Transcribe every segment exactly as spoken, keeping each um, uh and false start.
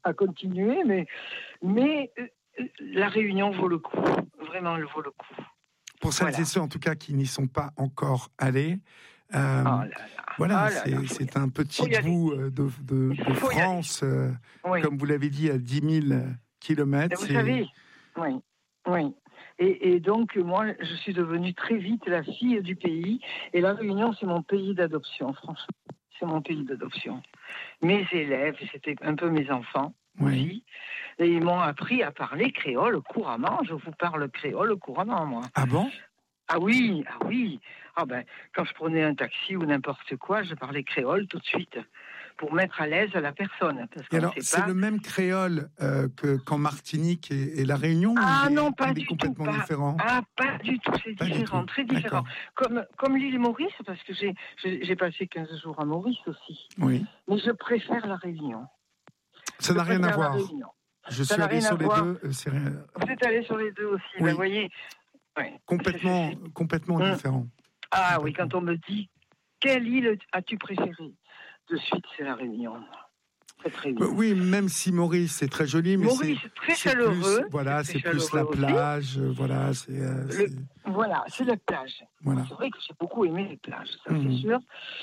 à continuer, mais, mais euh, la Réunion vaut le coup. Vraiment, elle vaut le coup. Pour celles voilà. et ceux, en tout cas, qui n'y sont pas encore allés, euh, oh là là. voilà, oh là c'est, là, c'est un petit bout de, de, de France, euh, oui. comme vous l'avez dit, à dix mille kilomètres. Vous c'est... savez, oui, oui. Et, et donc, moi, je suis devenue très vite la fille du pays. Et la Réunion, c'est mon pays d'adoption, franchement. C'est mon pays d'adoption. Mes élèves, c'était un peu mes enfants oui. aussi. Et ils m'ont appris à parler créole couramment. Je vous parle créole couramment, moi. Ah bon ? Ah oui, ah oui. Ah ben, quand je prenais un taxi ou n'importe quoi, je parlais créole tout de suite pour mettre à l'aise la personne. Parce et alors, c'est pas... le même créole euh, que, qu'en Martinique et, et La Réunion Ah ou non, est, pas il du est complètement tout. Pas, différent ah, pas du tout, c'est pas différent, très différent. Comme, comme l'île Maurice, parce que j'ai, j'ai, j'ai passé quinze jours à Maurice aussi. Oui. Mais je préfère La Réunion. Ça je n'a rien à voir. Je Ça suis allé sur les voir. deux. C'est rien... Vous êtes allé sur les deux aussi, oui. Ben, vous voyez. Ouais. Complètement, c'est, c'est... complètement mmh. différent. Ah complètement. Oui, quand on me dit quelle île as-tu préférée, de suite c'est la Réunion. Très, très bien. Oui, même si Maurice c'est très joli, mais Maurice, c'est très c'est chaleureux. Plus, voilà, c'est, c'est plus la plage, aussi. voilà, c'est, euh, Le, c'est. Voilà, c'est la plage. Voilà. C'est vrai que j'ai beaucoup aimé les plages, ça mmh. c'est sûr.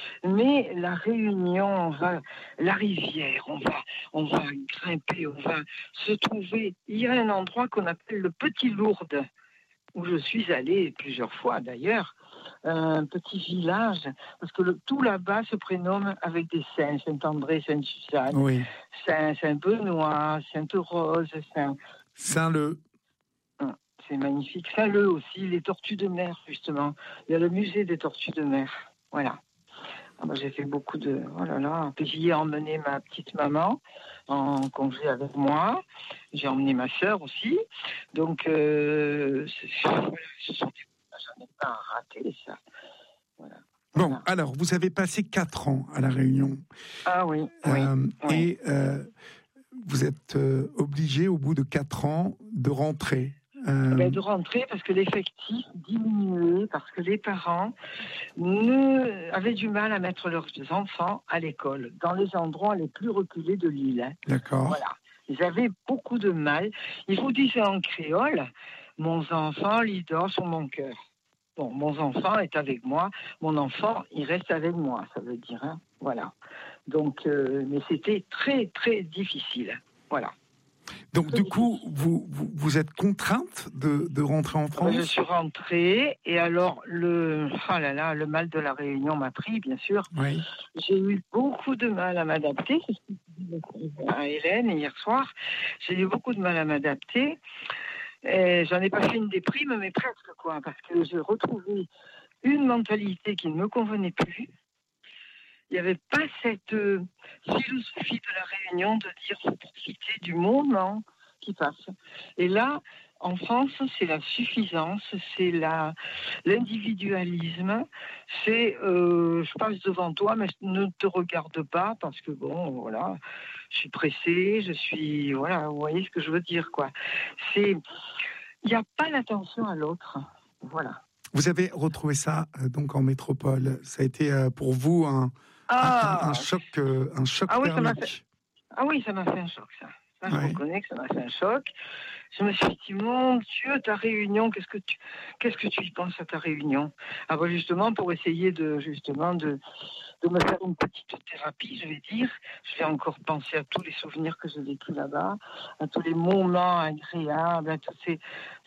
Mais la Réunion, on va, la rivière, on va, on va grimper, on va se trouver. Il y a un endroit qu'on appelle le Petit Lourdes, où je suis allée plusieurs fois d'ailleurs, un petit village, parce que le, tout là-bas se prénomme avec des saints, Saint-André, Sainte-Suzanne, oui. Saint, Saint-Benoît, Sainte-Rose, Saint... Saint-Leu. C'est magnifique. Saint-Leu aussi, les tortues de mer, justement. Il y a le musée des tortues de mer. Voilà. Ah, moi, j'ai fait beaucoup de... Oh là là. Puis j'y ai emmené ma petite maman en congé avec moi. J'ai emmené ma sœur aussi. Donc, euh, c'est... Voilà, ce sont des... J'en ai pas raté, ça. Voilà. Bon, voilà. alors, vous avez passé quatre ans à La Réunion. Ah oui, euh, oui. Et euh, vous êtes euh, obligé, au bout de quatre ans, de rentrer. Euh... Ben, de rentrer parce que l'effectif diminuait, parce que les parents ne... avaient du mal à mettre leurs enfants à l'école, dans les endroits les plus reculés de l'île. Hein. D'accord. Voilà. Ils avaient beaucoup de mal. Ils vous disaient en créole, mon enfant, il dort sur mon cœur. Bon, mon enfant est avec moi, mon enfant, il reste avec moi, ça veut dire, hein. Voilà. Donc, euh, mais c'était très, très difficile. Voilà. Donc, du coup, vous, vous, vous êtes contrainte de, de rentrer en France ? Je suis rentrée, et alors, le, oh là là, le mal de la Réunion m'a pris, bien sûr. Oui. J'ai eu beaucoup de mal à m'adapter, c'est ce que je disais à Hélène hier soir. J'ai eu beaucoup de mal à m'adapter. Et j'en ai pas fait une déprime, mais presque, quoi, parce que j'ai retrouvé une mentalité qui ne me convenait plus. Il n'y avait pas cette euh, philosophie de la Réunion de dire faut profiter du moment qui passe. Et là, en France, c'est la suffisance, c'est la, l'individualisme, c'est euh, je passe devant toi, mais ne te regarde pas parce que bon, voilà, je suis pressée, je suis, voilà, vous voyez ce que je veux dire, quoi. C'est, il n'y a pas l'attention à l'autre, voilà. Vous avez retrouvé ça euh, donc en métropole. Ça a été euh, pour vous un Ah, un, un choc, euh, un choc ah oui, thermique. ça m'a fait, ah oui, ça m'a fait un choc, ça. Ça, je ouais. reconnais que ça m'a fait un choc. Je me suis dit, mon Dieu, ta réunion, qu'est-ce que tu, qu'est-ce que tu y penses à ta réunion ? Ah ben justement, pour essayer de, justement, de, de me faire une petite thérapie, je vais dire. Je vais encore penser à tous les souvenirs que j'ai vécus là-bas, à tous les moments agréables, à tous ces...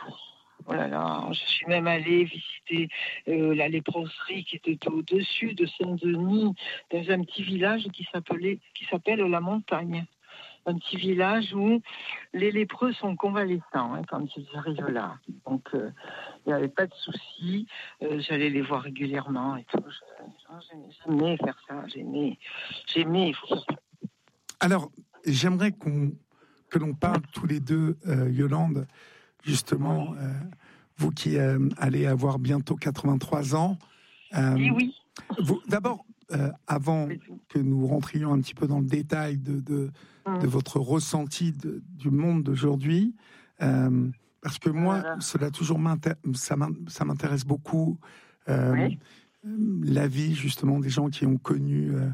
Oh là là, je suis même allée visiter euh, la léproserie qui était au-dessus de Saint-Denis, dans un petit village qui s'appelait, qui s'appelle La Montagne. Un petit village où les lépreux sont convalescents hein, quand ils arrivent là. Donc, il euh, n'y avait pas de souci. Euh, j'allais les voir régulièrement et tout. Je, j'aimais faire ça. J'aimais. J'aimais. Il faut faire ça. Alors, j'aimerais qu'on, que l'on parle tous les deux, euh, Yolande, justement, euh, vous qui euh, allez avoir bientôt quatre-vingt-trois ans. Euh, oui, oui. Vous, d'abord, euh, avant que nous rentrions un petit peu dans le détail de, de, mmh. de votre ressenti de, du monde d'aujourd'hui, euh, parce que moi, voilà. cela toujours m'intér- ça, ça m'intéresse beaucoup, euh, oui. la vie justement des gens qui ont connu euh,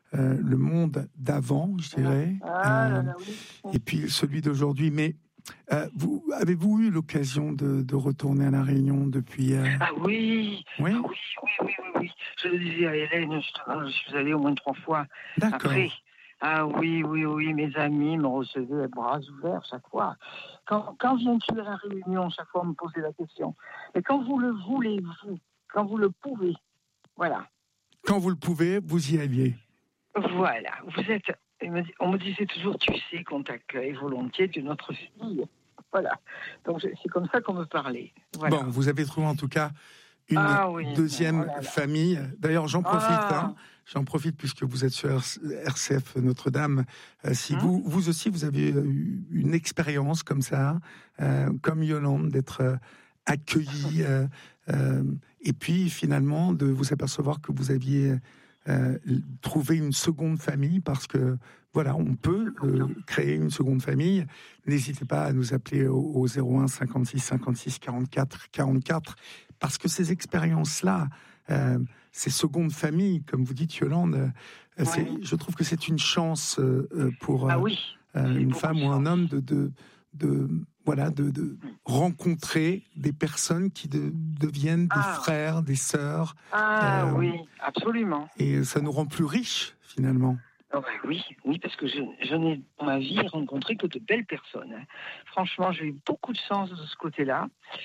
euh, le monde d'avant, je dirais, ah, euh, là, là, oui. et puis celui d'aujourd'hui. Mais euh, vous, avez-vous eu l'occasion de, de retourner à La Réunion depuis euh... Ah oui, oui, ah oui, oui, oui, oui, oui. Je le disais à Hélène, justement, je suis allée au moins trois fois. D'accord. Après. Ah oui, oui, oui, mes amis me recevaient bras ouverts chaque fois. Quand, quand viens-tu à La Réunion, chaque fois on me posait la question. Mais quand vous le voulez, vous, quand vous le pouvez, voilà. Quand vous le pouvez, vous y alliez. Voilà, vous êtes. On me disait toujours, tu sais qu'on t'accueille volontiers de notre fille. Voilà. Donc c'est comme ça qu'on me parlait. Voilà. Bon, vous avez trouvé en tout cas une ah, oui, deuxième oh là là. famille. D'ailleurs, j'en profite, ah. hein, j'en profite puisque vous êtes sur R C F Notre-Dame. Euh, si hum. vous, vous aussi, vous avez eu une expérience comme ça, euh, comme Yolande, d'être euh, accueillie, euh, euh, et puis finalement de vous apercevoir que vous aviez euh, trouvé une seconde famille, parce que voilà, on peut euh, créer une seconde famille. N'hésitez pas à nous appeler au, au zéro un cinquante-six cinquante-six quarante-quatre quarante-quatre. Parce que ces expériences-là, euh, ces secondes familles, comme vous dites, Yolande, euh, c'est, ouais. je trouve que c'est une chance euh, pour euh, ah oui, euh, une femme ou un homme de, de, de, voilà, de, de rencontrer des personnes qui de, deviennent des ah. frères, des sœurs. Ah euh, oui, absolument. Et ça nous rend plus riches, finalement. Oh ben oui, oui, parce que je, je n'ai dans ma vie rencontré que de belles personnes. Franchement, j'ai eu beaucoup de chance de ce côté-là.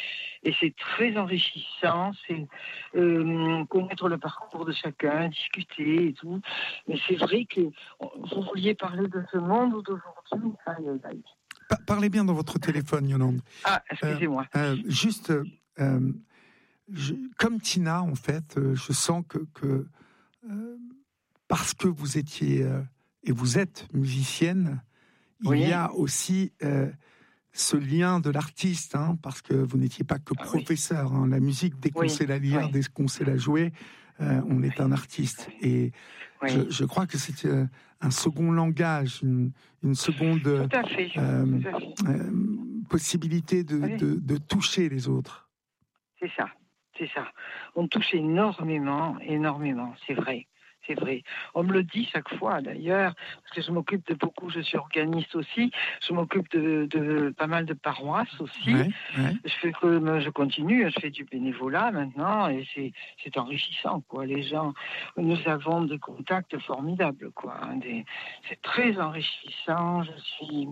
Et c'est très enrichissant, c'est euh, connaître le parcours de chacun, discuter et tout. Mais c'est vrai que vous vouliez parler de ce monde d'aujourd'hui. Aïe, aïe, aïe. Pa- parlez bien dans votre téléphone, Yolande. Ah, excusez-moi. Euh, euh, juste, euh, je, comme Tina, en fait, euh, je sens que, que euh, parce que vous étiez euh, et vous êtes musicienne, oui. il y a aussi euh, ce lien de l'artiste, hein, parce que vous n'étiez pas que ah, professeur. Oui. Hein, la musique, dès qu'on oui. sait la lire, oui. dès qu'on sait la jouer, euh, on est un artiste. Et oui. je, je crois que c'est euh, un second langage, une, une seconde Tout à fait. Euh, Tout à fait. Euh, possibilité de, oui. de, de toucher les autres. C'est ça, c'est ça. On touche énormément, énormément, c'est vrai. C'est vrai. On me le dit chaque fois, d'ailleurs, parce que je m'occupe de beaucoup, je suis organiste aussi, je m'occupe de, de pas mal de paroisses aussi. Ouais, ouais. Je fais que, je continue, je fais du bénévolat maintenant, et c'est, c'est enrichissant, quoi. Les gens, nous avons des contacts formidables, quoi. Des, c'est très enrichissant. Je suis,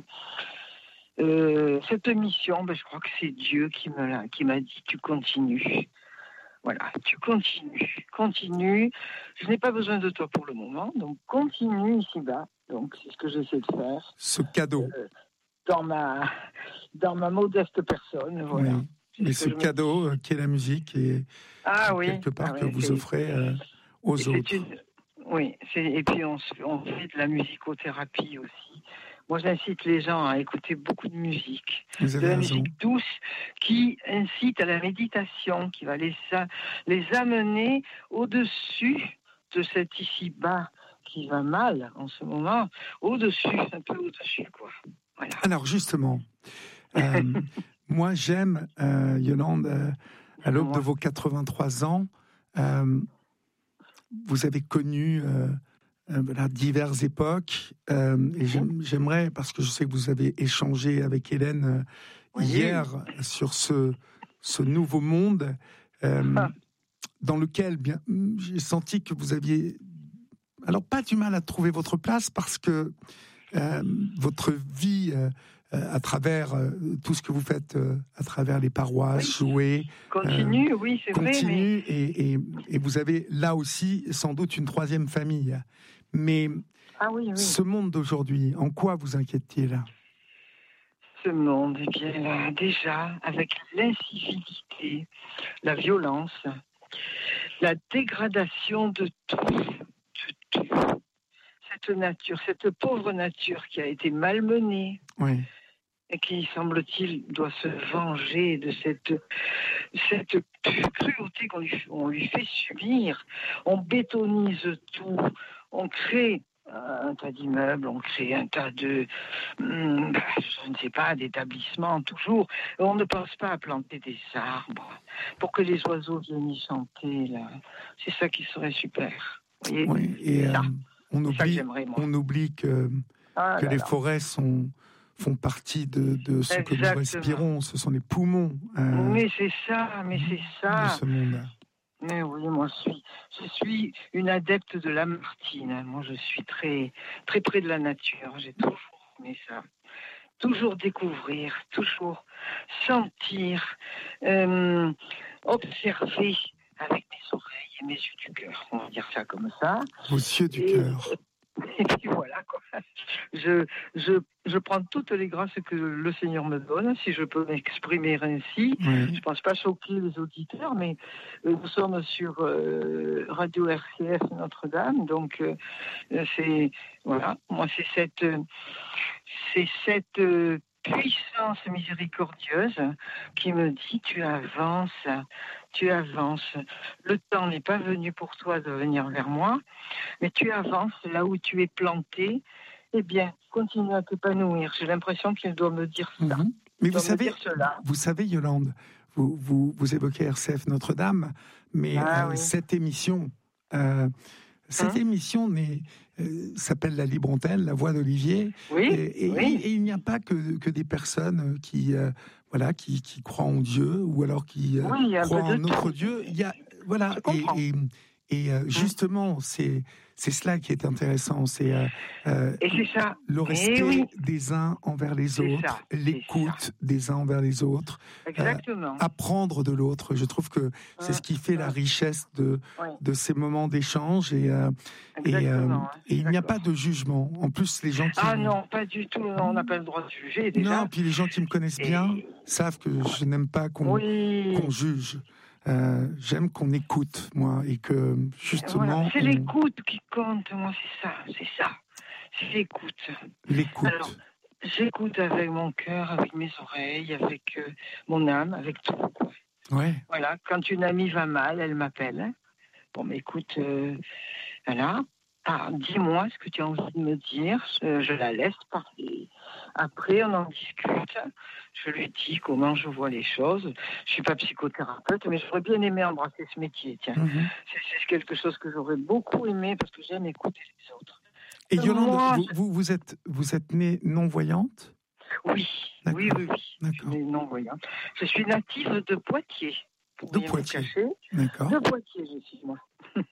euh, cette mission, ben, je crois que c'est Dieu qui me l'a, qui m'a dit, tu continues. Voilà, tu continues, continue. Je n'ai pas besoin de toi pour le moment, donc continue ici-bas. Donc c'est ce que j'essaie de faire. Ce cadeau. Euh, dans ma, dans ma modeste personne, voilà. Oui. Mais ce, ce cadeau euh, qui est la musique et ah, oui. quelque part ah, que oui, vous c'est... offrez euh, aux et autres. C'est une... Oui, c'est... et puis on, on fait de la musicothérapie aussi. Moi, j'incite les gens à écouter beaucoup de musique, Vous avez de la raison. musique douce qui incite à la méditation, qui va les, les amener au-dessus de cet ici-bas qui va mal en ce moment, au-dessus, un peu au-dessus, quoi. Voilà. Alors, justement, euh, moi, j'aime, euh, Yolande, euh, à l'aube moi. de vos quatre-vingt-trois ans, euh, vous avez connu... Euh, Euh, voilà, diverses époques. Euh, et j'aime, j'aimerais, parce que je sais que vous avez échangé avec Hélène euh, oui. hier sur ce, ce nouveau monde euh, ah. dans lequel bien, j'ai senti que vous aviez, alors pas du mal à trouver votre place, parce que euh, votre vie euh, à travers euh, tout ce que vous faites euh, à travers les paroisses, oui. jouer continue, euh, oui, c'est continue, vrai, mais... et, et, et vous avez là aussi sans doute une troisième famille. Mais ah oui, oui. ce monde d'aujourd'hui, en quoi vous inquiète-t-il ? Ce monde, eh bien, déjà, avec l'incivilité, la violence, la dégradation de tout, de tout. Cette nature, cette pauvre nature qui a été malmenée, oui. et qui, semble-t-il, doit se venger de cette, cette cruauté qu'on lui, on lui fait subir. On bétonise tout, on crée un tas d'immeubles, on crée un tas de, hum, je ne sais pas, d'établissements toujours. Et on ne pense pas à planter des arbres pour que les oiseaux viennent y chanter. Là. C'est ça qui serait super. Vous voyez ? Oui, et euh, on oublie, on oublie que, ah, que les là. forêts sont, font partie de, de ce Exactement. que nous respirons. Ce sont les poumons. Euh, mais c'est ça, mais c'est ça. De ce monde. Mais oui, moi je suis, je suis une adepte de Lamartine. Moi, je suis très, très près de la nature. J'ai toujours aimé ça. Toujours découvrir, toujours sentir, euh, observer avec mes oreilles et mes yeux du cœur. On va dire ça comme ça. Vos yeux du et, cœur. Et puis voilà, quoi. Je, je, je prends toutes les grâces que le Seigneur me donne, si je peux m'exprimer ainsi. Oui. Je ne pense pas choquer les auditeurs, mais nous sommes sur euh, Radio R C F Notre-Dame, donc euh, c'est, voilà, moi c'est cette, c'est cette euh, puissance miséricordieuse qui me dit « tu avances ». Tu avances. Le temps n'est pas venu pour toi de venir vers moi, mais tu avances là où tu es planté. Eh bien, continue à t'épanouir. J'ai l'impression qu'il doit me dire ça. Mmh. Mais vous savez, vous savez, Yolande, vous, vous, vous évoquez R C F Notre-Dame, mais ah, euh, oui. cette émission, euh, cette hein? émission n'est, euh, s'appelle La Libre Antenne, La Voix d'Olivier. Oui. Et, et, oui. et, et il n'y a pas que, que des personnes qui euh, voilà, qui, qui croient en Dieu ou alors qui euh, oui, croient en de notre Dieu. Il y a, voilà, et, et, et euh, justement, c'est, c'est cela qui est intéressant, c'est, euh, euh, et c'est ça. le respect oui. des uns envers les c'est autres, ça. l'écoute des uns envers les autres, Exactement. Euh, apprendre de l'autre. Je trouve que c'est mmh. ce qui fait mmh. la richesse de, oui. de ces moments d'échange et, euh, et, euh, et il n'y a pas de jugement. En plus, les gens qui... Ah non, pas du tout, on n'a pas le droit de juger déjà. Non, puis les gens qui me connaissent et... bien savent que je n'aime pas qu'on, oui. qu'on juge. Euh, j'aime qu'on écoute, moi, et que justement... Voilà. C'est on... l'écoute qui compte, moi, c'est ça, c'est ça. C'est l'écoute. L'écoute. Alors, j'écoute avec mon cœur, avec mes oreilles, avec euh, mon âme, avec tout. Quoi. Ouais. Voilà, quand une amie va mal, elle m'appelle. Bon, mais écoute, euh, voilà. Ah, dis-moi ce que tu as envie de me dire. Je, je la laisse parler. Après, on en discute. Je lui dis comment je vois les choses. Je suis pas psychothérapeute, mais j'aurais bien aimé embrasser ce métier. Tiens, mm-hmm. c'est, c'est quelque chose que j'aurais beaucoup aimé parce que j'aime écouter les autres. Et Yolande, moi, vous, vous, vous êtes vous êtes née non-voyante ? Oui, D'accord. oui, oui, oui. D'accord. Je suis née non-voyante. Je suis native de Poitiers. De Poitiers. D'accord. De Poitiers, je suis moi.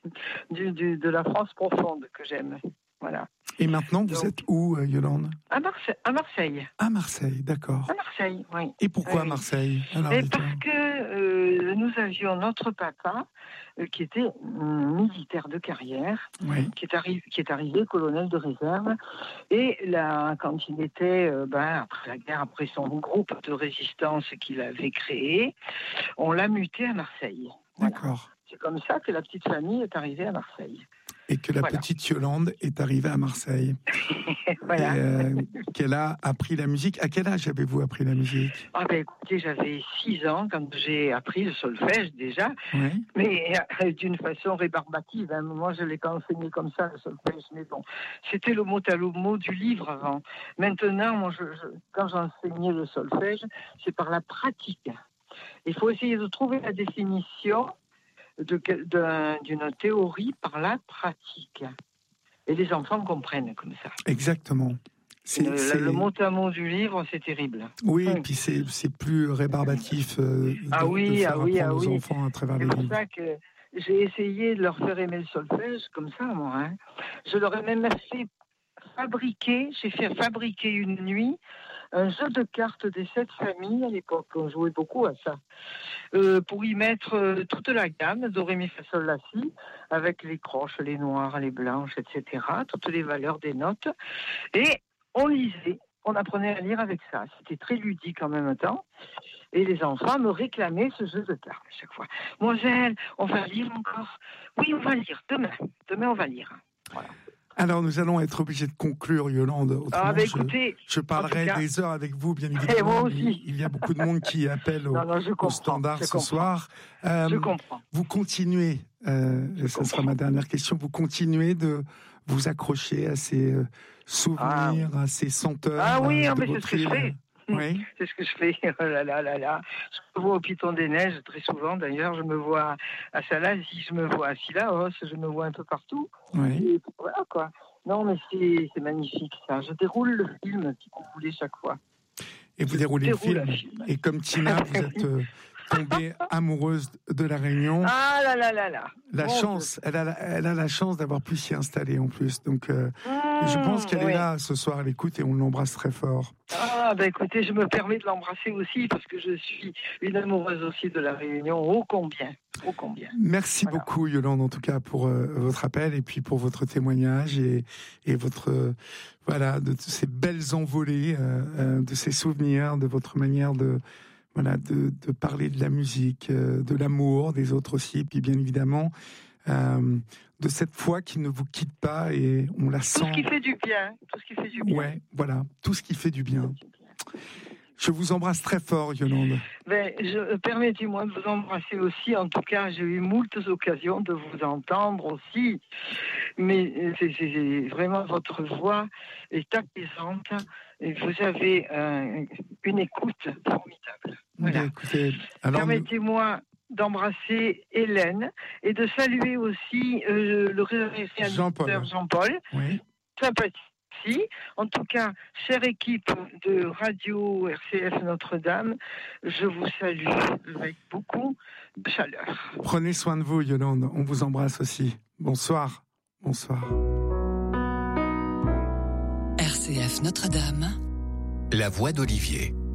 du, du, de la France profonde que j'aime. Voilà. Et maintenant, vous Donc, êtes où, Yolande ? À Marseille. À Marseille, à Marseille d'accord. À Marseille, oui. Et pourquoi oui. Marseille ? Alors, Et parce que euh, nous avions notre papa, euh, qui était euh, militaire de carrière, oui. qui, est arri- qui est arrivé colonel de réserve. Et là, quand il était, euh, ben, après la guerre, après son groupe de résistance qu'il avait créé, on l'a muté à Marseille. Voilà. D'accord. C'est comme ça que la petite famille est arrivée à Marseille. Et que la voilà. petite Yolande est arrivée à Marseille. Voilà. Et euh, qu'elle a appris la musique. À quel âge avez-vous appris la musique ? Ah ben écoutez, j'avais six ans quand j'ai appris le solfège déjà, oui. mais euh, d'une façon rébarbative. Hein. Moi, je l'ai pas enseigné comme ça, le solfège, mais bon, c'était le mot à le mot du livre avant. Maintenant, moi, je, je, quand j'enseignais le solfège, c'est par la pratique. Il faut essayer de trouver la définition De, de, d'une théorie par la pratique. Et les enfants comprennent comme ça. Exactement. C'est, le, c'est... le mot à mot du livre, c'est terrible. Oui, et puis c'est, c'est plus rébarbatif euh, de, ah oui, de faire ah oui, apprendre ah aux oui. enfants à travers c'est les livres. C'est pour ça que j'ai essayé de leur faire aimer le solfège, comme ça, moi. Hein. Je leur ai même fait fabriquer, j'ai fait fabriquer une nuit un jeu de cartes des sept familles, à l'époque, on jouait beaucoup à ça, euh, pour y mettre euh, toute la gamme, do, ré, mi, fa, sol, la, si, avec les croches, les noires, les blanches, et cetera, toutes les valeurs des notes, et on lisait, on apprenait à lire avec ça, c'était très ludique en même temps, et les enfants me réclamaient ce jeu de cartes à chaque fois. Moselle, on va lire encore ? Oui, on va lire, demain, demain on va lire. Voilà. Alors, nous allons être obligés de conclure, Yolande. Autrement, ah, bah, écoutez, je, je parlerai cas, des heures avec vous, bien évidemment. Et moi aussi. Il y a beaucoup de monde qui appelle au, non, non, au standard ce comprends. soir. Euh, je comprends. Vous continuez, euh, je ce comprends. sera ma dernière question, vous continuez de vous accrocher à ces euh, souvenirs, ah. à ces senteurs. Ah oui, euh, mais c'est ce que je fais. Oui. C'est ce que je fais. Oh là là là là. Je me vois au Piton des Neiges très souvent. D'ailleurs, je me vois à Salazie, je me vois à Sillaos, je me vois un peu partout. Oui. Et voilà quoi. Non, mais c'est, c'est magnifique, ça. Je déroule le film, si vous voulez, chaque fois. Et vous déroulez le film. film. Et comme Tina, vous êtes euh, tombée amoureuse de La Réunion. Ah là là là là. La bon chance, elle a, elle a la chance d'avoir pu s'y installer en plus. Donc, euh, mmh, je pense qu'elle oui. est là ce soir à l'écoute et on l'embrasse très fort. Ah, ben écoutez, je me permets de l'embrasser aussi parce que je suis une amoureuse aussi de La Réunion. Oh combien, oh combien. Merci voilà. beaucoup, Yolande, en tout cas, pour euh, votre appel et puis pour votre témoignage et, et votre, euh, voilà, de, de ces belles envolées, euh, euh, de ces souvenirs, de votre manière de, voilà, de, de parler de la musique, euh, de l'amour, des autres aussi, puis bien évidemment, euh, de cette foi qui ne vous quitte pas et on la sent. Tout ce qui fait du bien, tout ce qui fait du bien. Ouais, voilà, tout ce qui fait du bien. Je vous embrasse très fort, Yolande. Ben, je, permettez-moi de vous embrasser aussi. En tout cas, j'ai eu moultes occasions de vous entendre aussi. Mais c'est, c'est vraiment votre voix est apaisante et vous avez euh, une écoute formidable. Voilà. Écoutez, alors permettez-moi d'embrasser Hélène et de saluer aussi euh, le réalisateur Jean-Paul. Jean-Paul. Oui. Sympathique. En tout cas, chère équipe de Radio R C F Notre-Dame, je vous salue avec beaucoup de chaleur. Prenez soin de vous, Yolande. On vous embrasse aussi. Bonsoir. Bonsoir. R C F Notre-Dame. La voix d'Olivier.